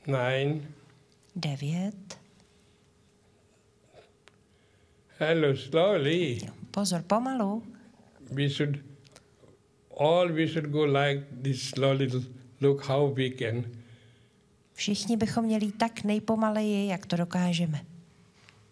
9. 9. Hello, slowly. Pozor, pomalu. We should go like this slowly. Look how we can. Všichni bychom měli tak nejpomaleji, jak to dokážeme.